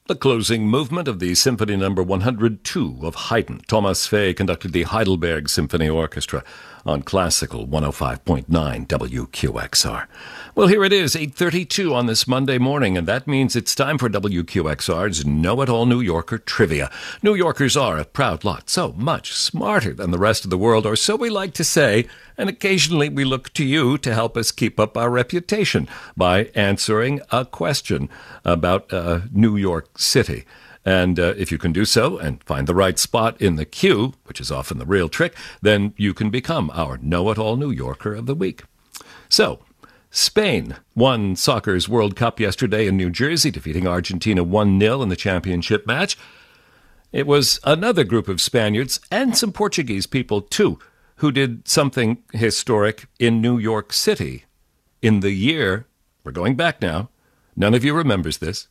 The closing movement of the Symphony No. 102 of Haydn. Thomas Fay conducted the Heidelberg Symphony Orchestra on Classical 105.9 WQXR. Well, here it is, 8:32 on this Monday morning, and that means it's time for WQXR's Know-It-All New Yorker Trivia. New Yorkers are a proud lot, so much smarter than the rest of the world, or so we like to say, and occasionally we look to you to help us keep up our reputation by answering a question about New York City. And if you can do so and find the right spot in the queue, which is often the real trick, then you can become our Know-It-All New Yorker of the Week. So, Spain won soccer's World Cup yesterday in New Jersey, defeating Argentina 1-0 in the championship match. It was another group of Spaniards and some Portuguese people, too, who did something historic in New York City in the year, we're going back now, none of you remembers this,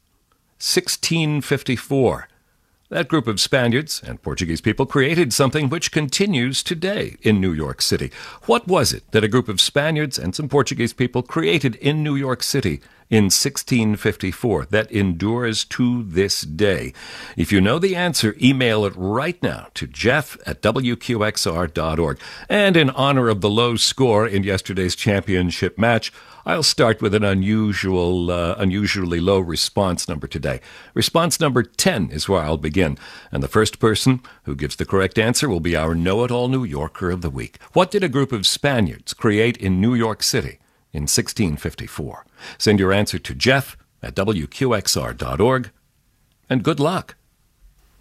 1654. That group of Spaniards and Portuguese people created something which continues today in New York City. What was it that a group of Spaniards and some Portuguese people created in New York City in 1654 that endures to this day? If you know the answer, email it right now to jeff@wqxr.org. And in honor of the low score in yesterday's championship match, I'll start with an unusually low response number today. Response number 10 is where I'll begin. And the first person who gives the correct answer will be our Know-It-All New Yorker of the Week. What did a group of Spaniards create in New York City in 1654? Send your answer to jeff@wqxr.org, and good luck.